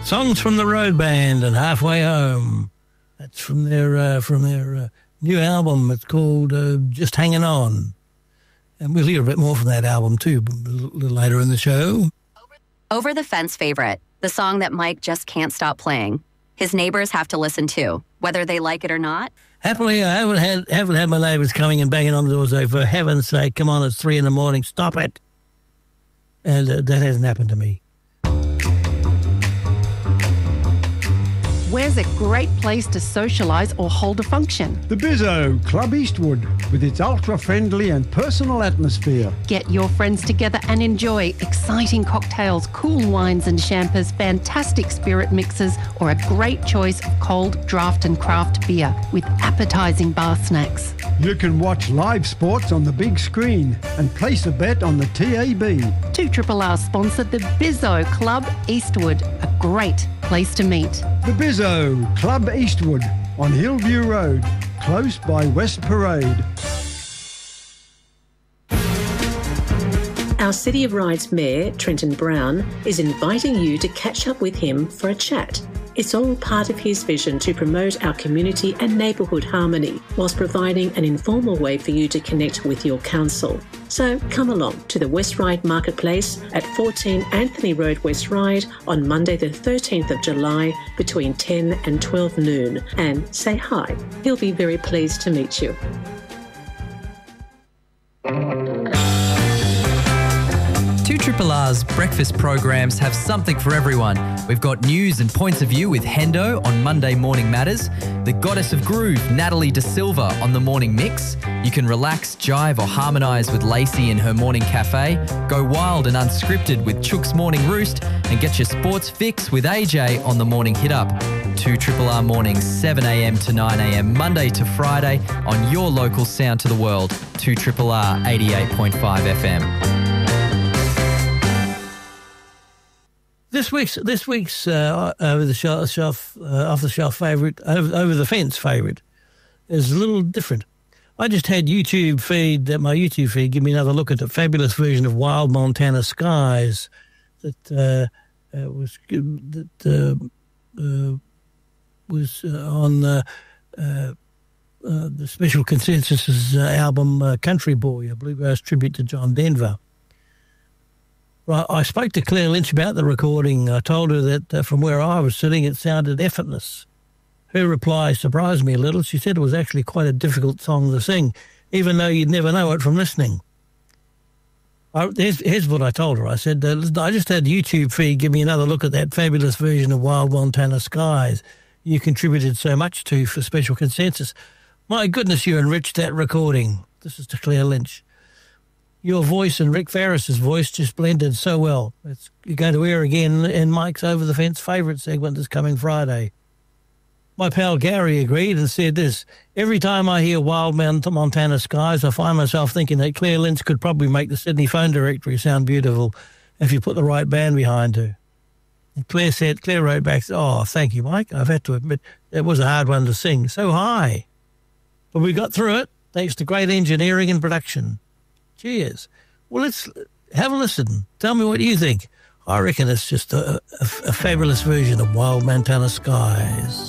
Songs from the Road Band and Halfway Home. That's from their new album. It's called Just Hanging On. And we'll hear a bit more from that album too a little later in the show. Over the Fence Favorite, the song that Mike just can't stop playing. His neighbors have to listen to, whether they like it or not. Happily, I haven't had my neighbours coming and banging on the door saying, for heaven's sake, come on, it's 3 a.m, stop it. And that hasn't happened to me. Where's a great place to socialise or hold a function? The Bizzo, Club Eastwood, with its ultra-friendly and personal atmosphere. Get your friends together and enjoy exciting cocktails, cool wines and champers, fantastic spirit mixes, or a great choice of cold draft and craft beer with appetising bar snacks. You can watch live sports on the big screen and place a bet on the TAB. 2RRR sponsor the Bizzo Club Eastwood, a great place to meet. The Bizzo, Club Eastwood, on Hillview Road, close by West Parade. Our City of Ryde's Mayor, Trenton Brown, is inviting you to catch up with him for a chat. It's all part of his vision to promote our community and neighbourhood harmony, whilst providing an informal way for you to connect with your council. So come along to the West Ryde Marketplace at 14 Anthony Road, West Ryde on Monday the 13th of July between 10 and 12 noon and say hi. He'll be very pleased to meet you. 2RRR's breakfast programs have something for everyone. We've got news and points of view with Hendo on Monday Morning Matters, the Goddess of Groove, Natalie De Silva, on the Morning Mix. You can relax, jive or harmonise with Lacey in her Morning Cafe, go wild and unscripted with Chook's Morning Roost, and get your sports fix with AJ on the Morning Hit Up. 2RRR mornings, 7 a.m. to 9 a.m, Monday to Friday on your local sound to the world, 2RRR 88.5 FM. This week's over the fence favourite is a little different. I just had my YouTube feed give me another look at the fabulous version of Wild Montana Skies that was on the Special Consensus album Country Boy, a bluegrass tribute to John Denver. Right, I spoke to Claire Lynch about the recording. I told her that from where I was sitting, it sounded effortless. Her reply surprised me a little. She said it was actually quite a difficult song to sing, even though you'd never know it from listening. Here's what I told her. I said, I just had YouTube feed give me another look at that fabulous version of Wild Montana Skies you contributed so much to for Special Consensus. My goodness, you enriched that recording. This is to Claire Lynch. Your voice and Rick Ferris's voice just blended so well. You're going to hear again in Mike's Over the Fence favourite segment this coming Friday. My pal Gary agreed and said this: every time I hear Wild Montana Skies, I find myself thinking that Claire Lynch could probably make the Sydney phone directory sound beautiful if you put the right band behind her. And Claire wrote back, oh, thank you, Mike. I've had to admit it was a hard one to sing, so high. But we got through it thanks to great engineering and production. Cheers. Well, let's have a listen. Tell me what you think. I reckon it's just a fabulous version of Wild Montana Skies.